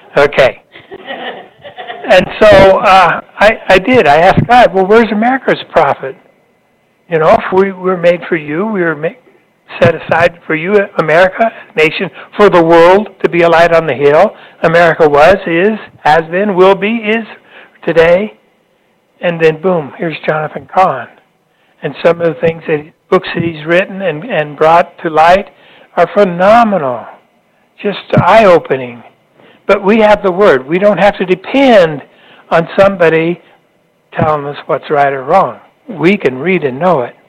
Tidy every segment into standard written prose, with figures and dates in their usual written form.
Okay. And so I did. I asked God, well, where's America's prophet? You know, if we were made for you, we were set aside for you, America, nation, for the world to be a light on the hill. America was, is, has been, will be, is today. And then, boom, here's Jonathan Cahn. And some of the things books that he's written and brought to light are phenomenal, just eye-opening. But we have the Word. We don't have to depend on somebody telling us what's right or wrong. We can read and know it.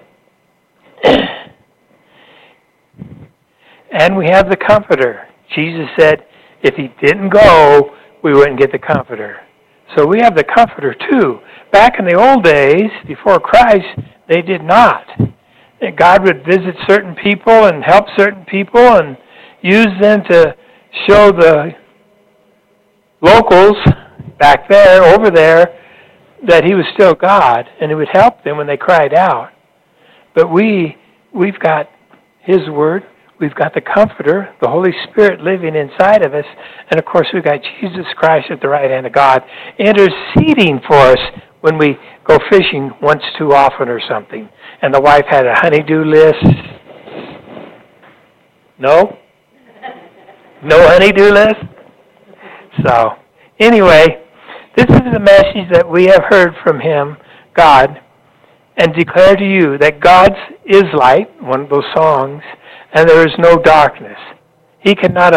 And we have the Comforter. Jesus said, if he didn't go, we wouldn't get the Comforter. So we have the Comforter too. Back in the old days, before Christ, they did not. God would visit certain people and help certain people and use them to show the locals back there, over there, that he was still God, and it would help them when they cried out. But we've got his Word. We've got the Comforter, the Holy Spirit living inside of us. And, of course, we've got Jesus Christ at the right hand of God interceding for us when we go fishing once too often or something. And the wife had a honey-do list. No? No honey-do list? So, anyway, this is the message that we have heard from him, God, and declare to you that God's is light, one of those songs, and there is no darkness. He cannot